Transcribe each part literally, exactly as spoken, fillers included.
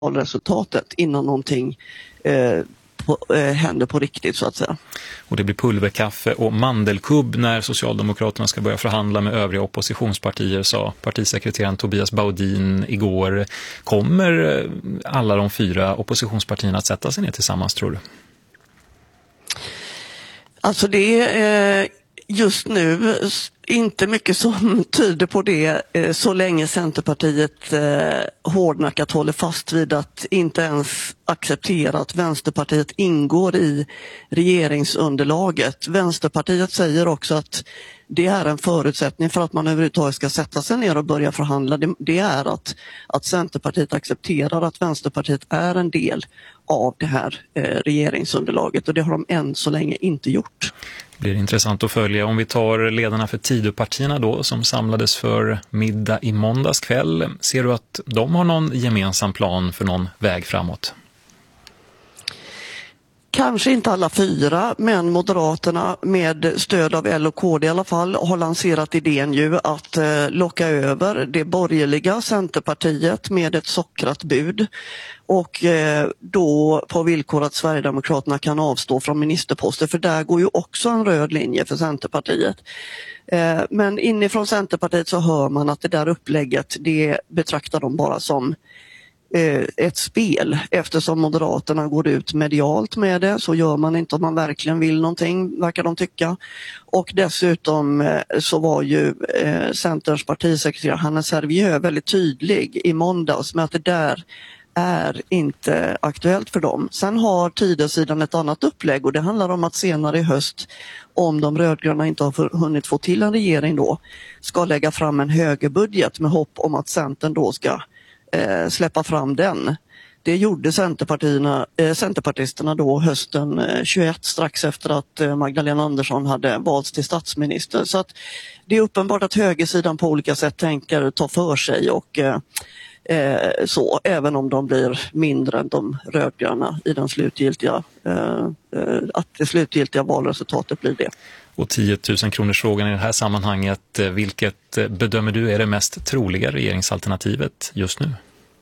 valresultatet innan någonting eh, på, eh, händer på riktigt så att säga. Och det blir pulverkaffe och mandelkubb när Socialdemokraterna ska börja förhandla med övriga oppositionspartier, sa partisekreteraren Tobias Baudin igår. Kommer alla de fyra oppositionspartierna att sätta sig ner tillsammans, tror du? Alltså det är just nu inte mycket som tyder på det så länge Centerpartiet hårdnackat håller fast vid att inte ens acceptera att Vänsterpartiet ingår i regeringsunderlaget. Vänsterpartiet säger också att det är en förutsättning för att man överhuvudtaget ska sätta sig ner och börja förhandla. Det, det är att, att Centerpartiet accepterar att Vänsterpartiet är en del av det här eh, regeringsunderlaget, och det har de än så länge inte gjort. Det blir intressant att följa. Om vi tar ledarna för Tidöpartierna då, som samlades för middag i måndags kväll. Ser du att de har någon gemensam plan för någon väg framåt? Kanske inte alla fyra, men Moderaterna med stöd av L och K D i alla fall har lanserat idén ju att eh, locka över det borgerliga Centerpartiet med ett sockrat bud, och eh, då på villkor att Sverigedemokraterna kan avstå från ministerposter, för där går ju också en röd linje för Centerpartiet. Eh, men inifrån Centerpartiet så hör man att det där upplägget, det betraktar de bara som ett spel, eftersom Moderaterna går ut medialt med det, så gör man inte om man verkligen vill någonting, verkar de tycka. Och dessutom så var ju eh, Centerns partisekreterare Hannes Servieux väldigt tydlig i måndags med att det där är inte aktuellt för dem. Sen har Tidösidan ett annat upplägg, och det handlar om att senare i höst, om de rödgröna inte har hunnit få till en regering då, ska lägga fram en högerbudget med hopp om att Centern då ska Eh, släppa fram den. Det gjorde Centerpartierna, eh, Centerpartisterna då hösten eh, tjugoett, strax efter att eh, Magdalena Andersson hade valts till statsminister. Så att det är uppenbart att högersidan på olika sätt tänker ta för sig, och eh, eh, så, även om de blir mindre än de rödgröna i den slutgiltiga, eh, eh, att det slutgiltiga valresultatet blir det. Och tio tusen kronors frågan i det här sammanhanget, vilket bedömer du är det mest troliga regeringsalternativet just nu?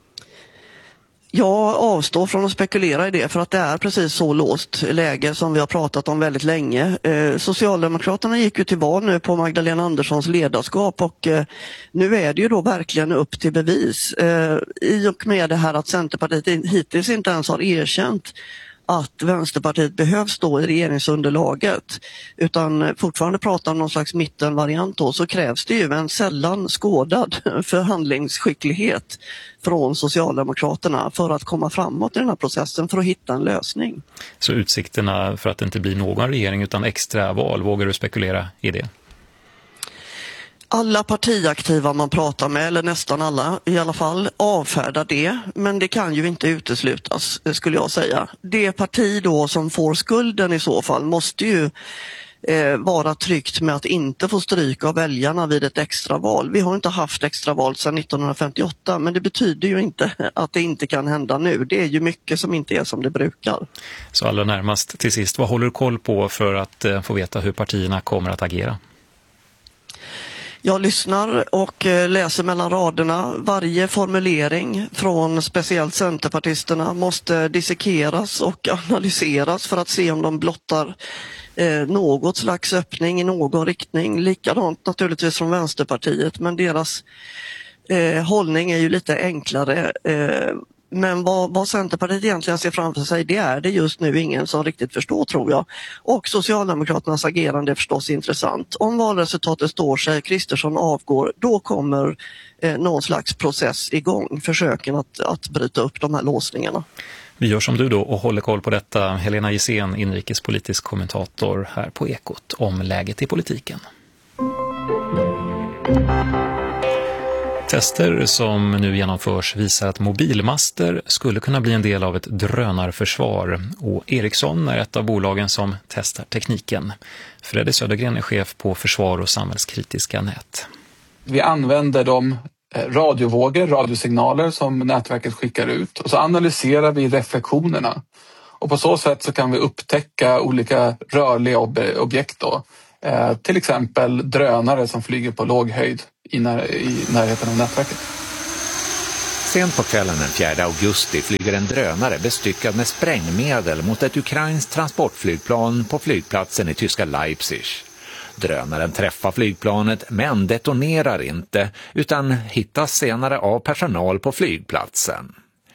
Jag avstår från att spekulera i det, för att det är precis så låst läge som vi har pratat om väldigt länge. Eh, Socialdemokraterna gick ju till val nu på Magdalena Anderssons ledarskap, och eh, nu är det ju då verkligen upp till bevis. Eh, I och med det här att Centerpartiet hittills inte ens har erkänt att Vänsterpartiet behövs då i regeringsunderlaget, utan fortfarande pratar om någon slags mittenvariant då, så krävs det ju en sällan skådad förhandlingsskicklighet från Socialdemokraterna för att komma framåt i den här processen, för att hitta en lösning. Så utsikterna för att det inte blir någon regering utan extra val, vågar du spekulera i det? Alla partiaktiva man pratar med, eller nästan alla i alla fall, avfärdar det. Men det kan ju inte uteslutas, skulle jag säga. Det parti då som får skulden i så fall måste ju eh, vara tryggt med att inte få stryk av väljarna vid ett extraval. Vi har inte haft extraval sedan nittonhundrafemtioåtta, men det betyder ju inte att det inte kan hända nu. Det är ju mycket som inte är som det brukar. Så allra närmast till sist, vad håller du koll på för att eh, få veta hur partierna kommer att agera? Jag lyssnar och läser mellan raderna. Varje formulering från speciellt Centerpartisterna måste dissekeras och analyseras för att se om de blottar eh, något slags öppning i någon riktning. Likadant naturligtvis från Vänsterpartiet, men deras eh, hållning är ju lite enklare. Eh, Men vad, vad Centerpartiet egentligen ser framför sig, det är det just nu ingen som riktigt förstår, tror jag. Och Socialdemokraternas agerande är förstås intressant. Om valresultatet står sig, Kristersson avgår, då kommer eh, någon slags process igång. Försöken att, att bryta upp de här låsningarna. Vi gör som du då och håller koll på detta. Helena Gissén, inrikespolitisk kommentator här på Ekot, om läget i politiken. Tester som nu genomförs visar att mobilmaster skulle kunna bli en del av ett drönarförsvar, och Ericsson är ett av bolagen som testar tekniken. Fredrik Södergren är chef på försvar och samhällskritiska nät. Vi använder de radiovågor, radiosignaler som nätverket skickar ut, och så analyserar vi reflektionerna. Och på så sätt så kan vi upptäcka olika rörliga ob- objekt då. Eh, till exempel drönare som flyger på låg höjd i, när- i närheten av nätverket. Sent på kvällen den fjärde augusti flyger en drönare bestyckad med sprängmedel mot ett ukrainskt transportflygplan på flygplatsen i tyska Leipzig. Drönaren träffar flygplanet men detonerar inte utan hittas senare av personal på flygplatsen.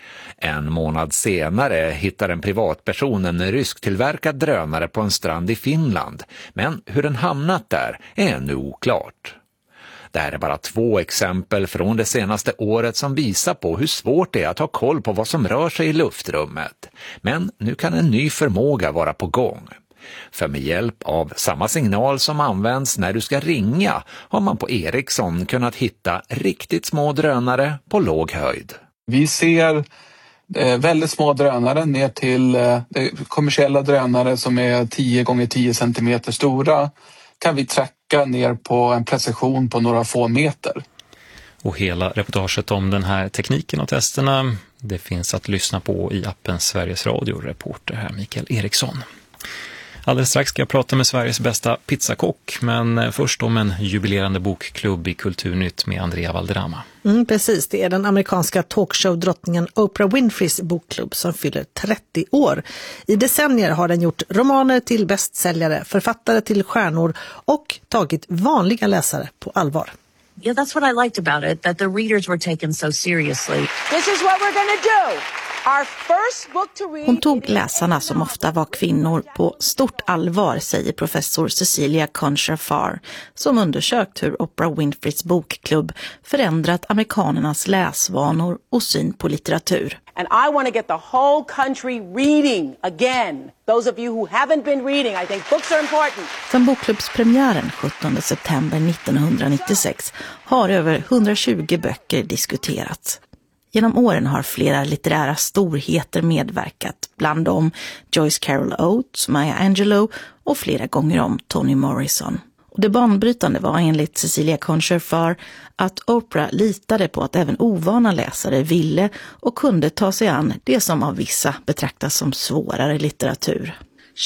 En månad senare hittar en privatperson en rysktillverkad drönare på en strand i Finland, men hur den hamnat där är ännu oklart. Det här är bara två exempel från det senaste året som visar på hur svårt det är att ha koll på vad som rör sig i luftrummet. Men nu kan en ny förmåga vara på gång. För med hjälp av samma signal som används när du ska ringa har man på Ericsson kunnat hitta riktigt små drönare på låg höjd. Vi ser eh, väldigt små drönare ner till eh, kommersiella drönare som är tio gånger tio centimeter stora. Kan vi tracka ner på en precision på några få meter. Och hela reportaget om den här tekniken och testerna, det finns att lyssna på i appen Sveriges Radio. Reporter här Mikael Eriksson. Alldeles strax ska jag prata med Sveriges bästa pizzakock, men först om en jubilerande bokklubb i Kulturnytt med Andrea Valderrama. Mm, precis, det är den amerikanska talkshow-drottningen Oprah Winfreys bokklubb som fyller trettio år. I decennier har den gjort romaner till bästsäljare, författare till stjärnor och tagit vanliga läsare på allvar. Yeah, that's what I liked about it, that the readers were taken so seriously. This is what we're going to do. Our first book to read. Hon tog läsarna, som ofta var kvinnor, på stort allvar, säger professor Cecilia Concher-Farr, som undersökt hur Oprah Winfreys bokklubb förändrat amerikanernas läsvanor och syn på litteratur. And I want to get the whole country reading again. Those of you who haven't been reading, I think books are important. Sedan bokklubbspremiären sjuttonde september nittonhundranittiosex har över hundratjugo böcker diskuterats. Genom åren har flera litterära storheter medverkat, bland dem Joyce Carol Oates, Maya Angelou och flera gånger om Toni Morrison. Och det banbrytande var enligt Cecilia Concher-Farr att Oprah litade på att även ovana läsare ville och kunde ta sig an det som av vissa betraktas som svårare litteratur.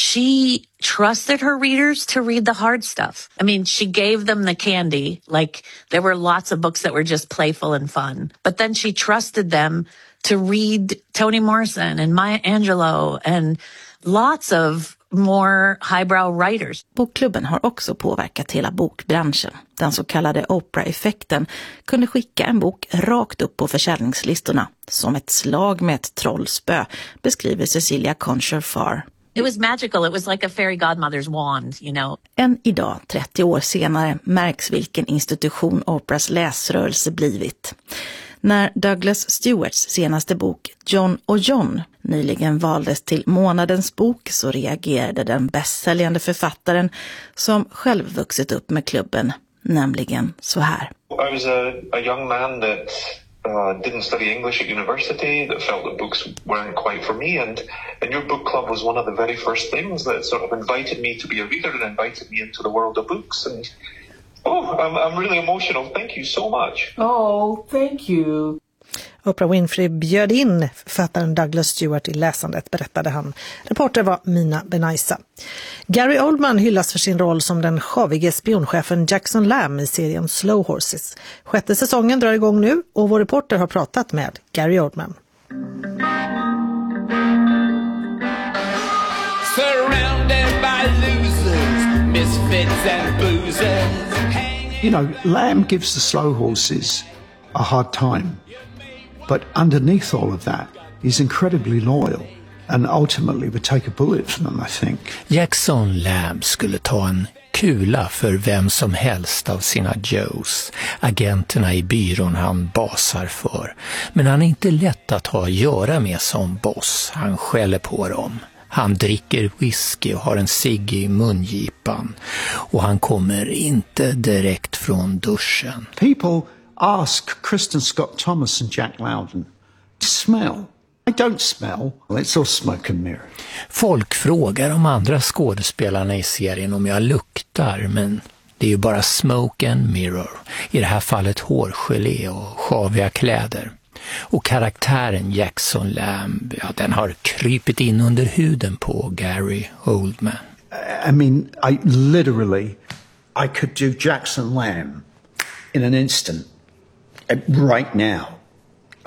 She trusted her readers to read the hard stuff. I mean, she gave them the candy. Like, there were lots of books that were just playful and fun. But then she trusted them to read Toni Morrison and Maya Angelou and lots of more highbrow writers. Bokklubben har också påverkat hela bokbranschen. Den så kallade Oprah-effekten kunde skicka en bok rakt upp på försäljningslistorna. Som ett slag med ett trollspö, beskriver Cecilia Concher-Farr. It was magical. It was like a fairy godmother's wand, you know. Än idag, trettio år senare, märks vilken institution Oprahs läsrörelse blivit. När Douglas Stewarts senaste bok John och John nyligen valdes till månadens bok så reagerade den bästsäljande författaren, som själv vuxit upp med klubben, nämligen så här. I was a, a young man that Uh, didn't study English at university, that felt that books weren't quite for me, and, and your book club was one of the very first things that sort of invited me to be a reader and invited me into the world of books. And oh, I'm, I'm really emotional. Thank you so much. Oh, thank you. Oprah Winfrey bjöd in författaren Douglas Stewart i läsandet, berättade han. Reporter var Mina Benaisa. Gary Oldman hyllas för sin roll som den sjavige spionchefen Jackson Lamb i serien Slow Horses. Sjätte säsongen drar igång nu och vår reporter har pratat med Gary Oldman. Surrounded by losers, misfits and boozers. You know, Lamb gives the Slow Horses a hard time. But underneath all of that, he's incredibly loyal and ultimately would take a bullet for them, I think. Jackson Lamb skulle ta en kula för vem som helst av sina Joes, agenterna i byrån han basar för. Men han är inte lätt att ha att göra med som boss. Han skäller på dem. Han dricker whisky och har en cigg i mungipan. Och han kommer inte direkt från duschen. People ask Kristen Scott Thomas and Jack Lowden to smell. I don't smell. It's all smoke and mirror. Folk frågar om andra skådespelarna i serien om jag luktar, men det är ju bara smoke and mirror. I det här fallet hårgelé och sjaviga kläder. Och karaktären Jackson Lamb, ja, den har krypit in under huden på Gary Oldman. I mean, I literally, I could do Jackson Lamb in an instant. Right now,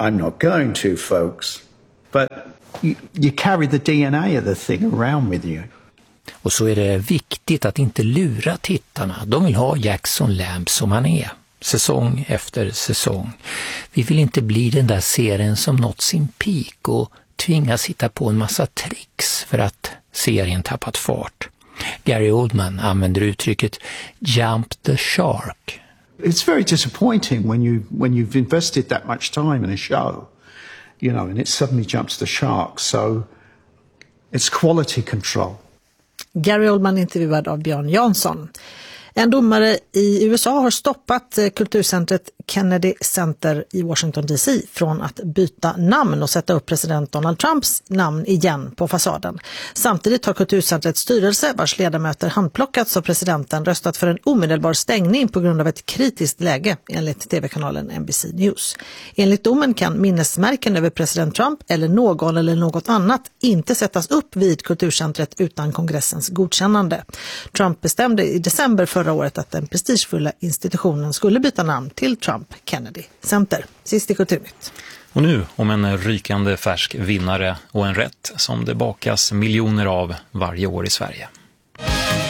I'm not going to, folks. But you, you carry the D N A of the thing around with you. Och så är det viktigt att inte lura tittarna. De vill ha Jackson Lamb som han är, säsong efter säsong. Vi vill inte bli den där serien som nått sin peak och tvingas hitta på en massa tricks för att serien tappat fart. Gary Oldman använder uttrycket jump the shark. It's very disappointing when you when you've invested that much time in a show, you know, and it suddenly jumps the shark. So it's quality control. Gary Oldman intervjuad av Björn Jansson. En domare i U S A har stoppat kulturcentret Kennedy Center i Washington D C från att byta namn och sätta upp president Donald Trumps namn igen på fasaden. Samtidigt har kulturcentrets styrelse, vars ledamöter handplockats av presidenten, röstat för en omedelbar stängning på grund av ett kritiskt läge, enligt tv-kanalen N B C News. Enligt domen kan minnesmärken över president Trump eller någon eller något annat inte sättas upp vid kulturcentret utan kongressens godkännande. Trump bestämde i december förra året att den prestigefulla institutionen skulle byta namn till Trump Kennedy Center. Sist i Kulturnytt. Och nu om en rykande färsk vinnare och en rätt som det bakas miljoner av varje år i Sverige.